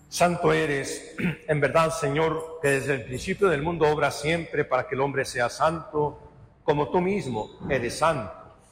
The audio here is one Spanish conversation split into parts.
Santo eres, en verdad, Señor, que desde el principio del mundo obras siempre para que el hombre sea santo, como tú mismo eres santo.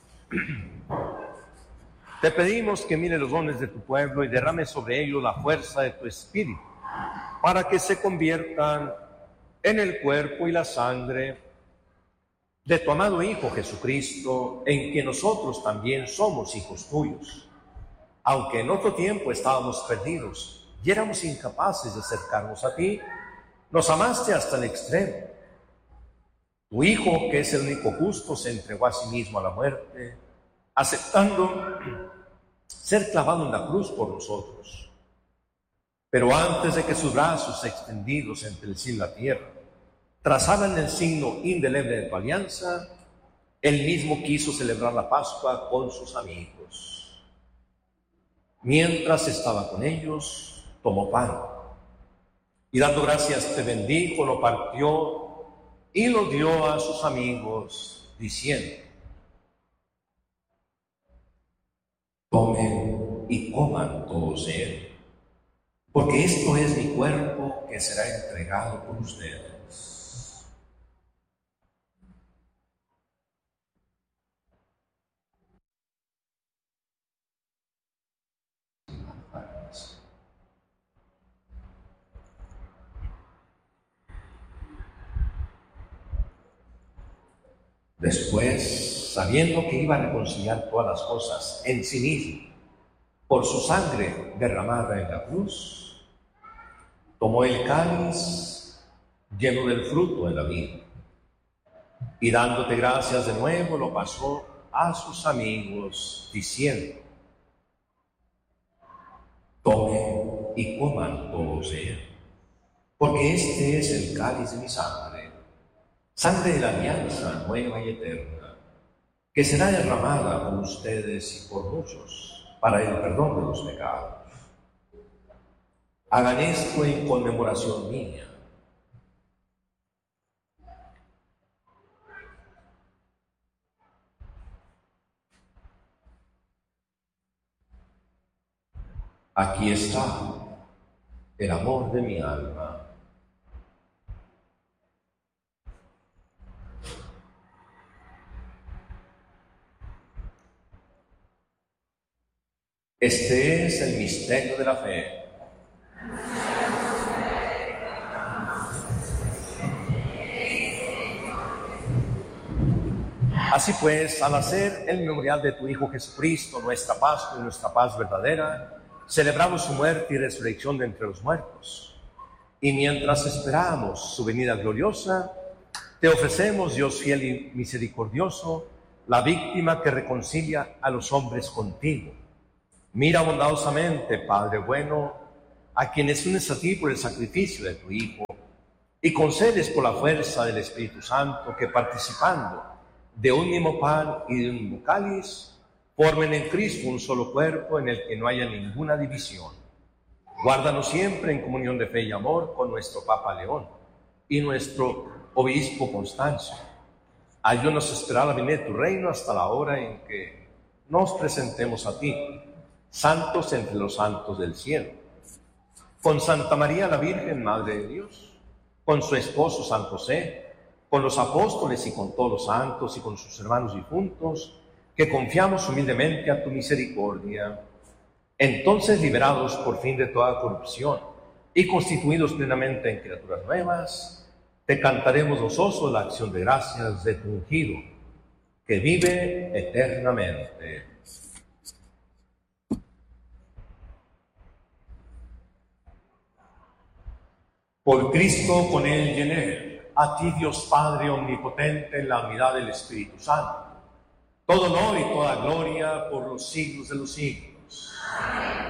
Te pedimos que mire los dones de tu pueblo y derrame sobre ellos la fuerza de tu Espíritu, para que se conviertan en el cuerpo y la sangre de tu amado Hijo Jesucristo, en que nosotros también somos hijos tuyos. Aunque en otro tiempo estábamos perdidos y éramos incapaces de acercarnos a ti, nos amaste hasta el extremo. Tu Hijo, que es el único justo, se entregó a sí mismo a la muerte, aceptando ser clavado en la cruz por nosotros. Pero antes de que sus brazos extendidos entre el cielo y la tierra trazaran el signo indeleble de tu alianza, él mismo quiso celebrar la Pascua con sus amigos. Mientras estaba con ellos, tomó pan y dando gracias te bendijo, lo partió y lo dio a sus amigos, diciendo: tomen y coman todos de él, porque esto es mi cuerpo que será entregado por ustedes. Después, sabiendo que iba a reconciliar todas las cosas en sí mismo, por su sangre derramada en la cruz, tomó el cáliz lleno del fruto de la vid, y dándote gracias de nuevo, lo pasó a sus amigos, diciendo: tomen y coman todos de él, porque este es el cáliz de mi sangre, sangre de la alianza nueva y eterna, que será derramada por ustedes y por muchos para el perdón de los pecados. Hagan esto en conmemoración mía. Aquí está el amor de mi alma. Este es el misterio de la fe. Así pues, al hacer el memorial de tu Hijo Jesucristo, nuestra Pascua y nuestra paz verdadera, celebramos su muerte y resurrección de entre los muertos. Y mientras esperamos su venida gloriosa, te ofrecemos, Dios fiel y misericordioso, la víctima que reconcilia a los hombres contigo. Mira bondadosamente, Padre bueno, a quienes unes a ti por el sacrificio de tu Hijo, y concedes por la fuerza del Espíritu Santo que, participando de un mismo pan y de un mismo cáliz, formen en Cristo un solo cuerpo en el que no haya ninguna división. Guárdanos siempre en comunión de fe y amor con nuestro Papa León y nuestro Obispo Constancio. Ayúdanos a esperar la venida de tu reino hasta la hora en que nos presentemos a ti, santos entre los santos del cielo. Con Santa María la Virgen, Madre de Dios, con su esposo San José, con los apóstoles y con todos los santos y con sus hermanos difuntos, que confiamos humildemente a tu misericordia. Entonces, liberados por fin de toda corrupción y constituidos plenamente en criaturas nuevas, te cantaremos gozosos la acción de gracias de tu ungido, que vive eternamente. Por Cristo, con Él y en Él, a ti, Dios Padre omnipotente, en la unidad del Espíritu Santo, todo honor y toda gloria por los siglos de los siglos. Amén.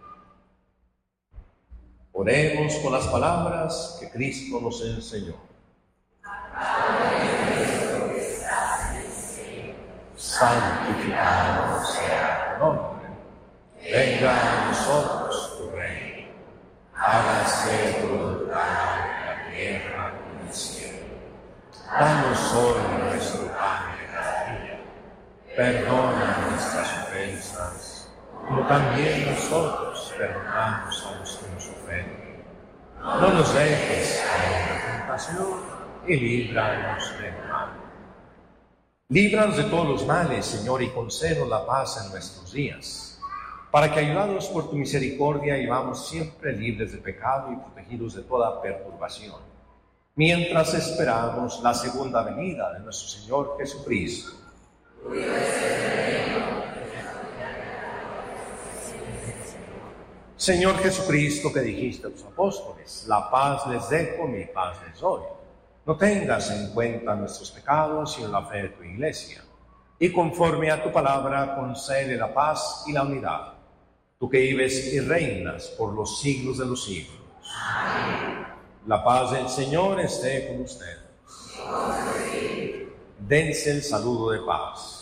Oremos con las palabras que Cristo nos enseñó. Santificado sea tu nombre. Venga a nosotros tu reino. Hágase tu voluntad en la tierra como en el cielo. Danos hoy nuestro pan de cada día. Perdona nuestras ofensas, como también nosotros perdonamos a los que nos ofenden. No nos dejes caer en la tentación y líbranos del mal. Líbranos de todos los males, Señor, y concédenos la paz en nuestros días, para que, ayudados por tu misericordia, vivamos siempre libres de pecado y protegidos de toda perturbación, mientras esperamos la segunda venida de nuestro Señor Jesucristo. Señor Jesucristo, que dijiste a tus apóstoles, la paz les dejo, mi paz les doy. No tengas en cuenta nuestros pecados, sino la fe de tu Iglesia, y conforme a tu palabra concede la paz y la unidad, tú que vives y reinas por los siglos de los siglos. Amén. La paz del Señor esté con ustedes. Dense el saludo de paz.